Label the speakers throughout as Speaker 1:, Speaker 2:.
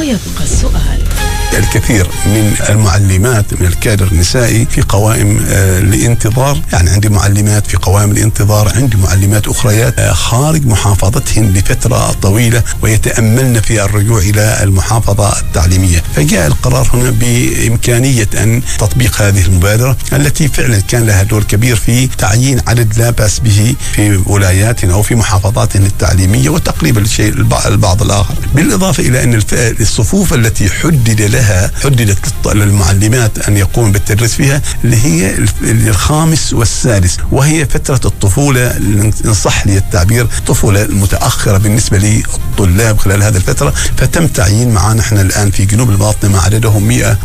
Speaker 1: ويبقى السؤال.
Speaker 2: الكثير من المعلمات من الكادر النسائي في قوائم الانتظار، يعني عندي معلمات في قوائم الانتظار، عندي معلمات أخريات خارج محافظتهن لفترة طويلة ويتأملن في الرجوع إلى المحافظة التعليمية. فجاء القرار هنا بإمكانية أن تطبيق هذه المبادرة التي فعلا كان لها دور كبير في تعيين عدد لا بأس به في ولاياتنا أو في محافظاتنا التعليمية وتقريبا الشيء البعض الآخر، بالإضافة إلى أن الصفوف التي حددت للمعلمات أن يقوم بالتدريس فيها اللي هي الخامس والسادس، وهي فترة الطفولة إن صح لي التعبير، الطفولة المتأخرة بالنسبة للطلاب خلال هذه الفترة. فتم تعيين معنا احنا الآن في جنوب الباطنة مع عددهم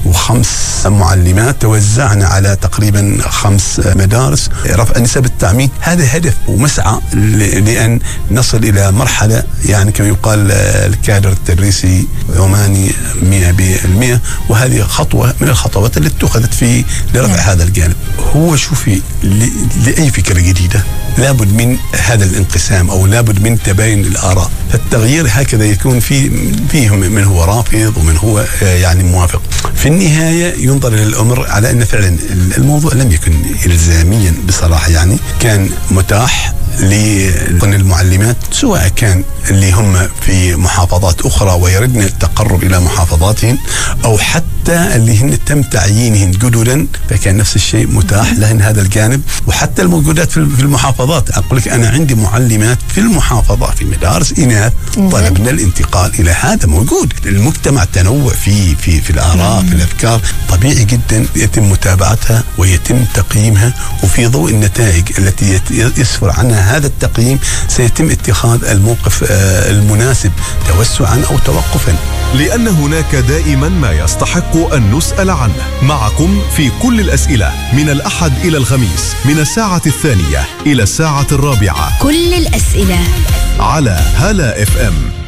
Speaker 2: 105 معلمات، توزعنا على تقريبا 5 مدارس، رفع نسب التعميم. هذا هدف ومسعى لأن نصل إلى مرحلة يعني كما يقال الكادر التدريسي عماني 100%، وهذه خطوة من الخطوات اللي اتخذت في لرفع هذا الجانب. هو شوفي لأي فكرة جديدة لابد من هذا الانقسام أو لابد من تباين الآراء، فالتغيير هكذا يكون فيهم من هو رافض ومن هو يعني موافق. في النهاية ينظر إلى الأمر على أن فعلا الموضوع لم يكن إلزاميا بصراحة، يعني كان متاح للمعلمات سواء كان اللي هم في محافظات أخرى ويردن التقرب إلى محافظاتهم أو حتى اللي هن تم تعيينهن جددا، فكان نفس الشيء متاح لهن هذا الجانب. وحتى الموجودات في المحافظات، أقول لك أنا عندي معلمات في المحافظة في مدارس إناث طلبنا الانتقال إلى هذا موجود. المجتمع تنوع في الآراء في الأفكار، طبيعي جدا يتم متابعتها ويتم تقييمها، وفي ضوء النتائج التي يسفر عنها هذا التقييم سيتم اتخاذ الموقف المناسب توسعا أو توقفا،
Speaker 3: لأن هناك دائما ما يستحق أن نسأل عنه. معكم في كل الأسئلة من الأحد إلى الخميس من الساعة 2 إلى الساعة 4،
Speaker 4: كل الأسئلة
Speaker 3: على هلا FM.